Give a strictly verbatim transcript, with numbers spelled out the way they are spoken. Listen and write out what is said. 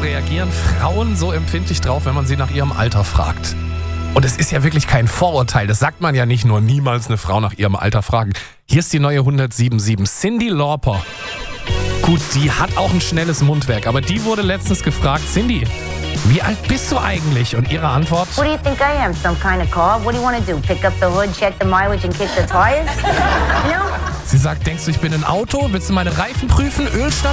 reagieren Frauen so empfindlich drauf, wenn man sie nach ihrem Alter fragt? Und es ist ja wirklich kein Vorurteil. Das sagt man ja nicht nur, niemals eine Frau nach ihrem Alter fragen. Hier ist die neue hundertsiebundsiebzig. Cyndi Lauper. Gut, die hat auch ein schnelles Mundwerk, aber die wurde letztens gefragt, Cyndi, wie alt bist du eigentlich? Und ihre Antwort? What do you think I am? Some kind of car? What do you want to do? Pick up the hood, check the mileage and kick the tires? You know? Sie sagt, denkst du, ich bin ein Auto? Willst du meine Reifen prüfen? Ölstand?